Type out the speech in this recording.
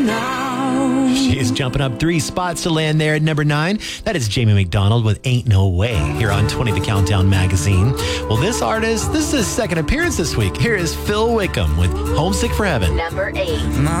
She is jumping up 3 spots to land there at number 9. That is Jamie McDonald with Ain't No Way here on 20 The Countdown magazine. Well, this artist, this is his second appearance this week. Here is Phil Wickham with Homesick for Heaven. Number 8.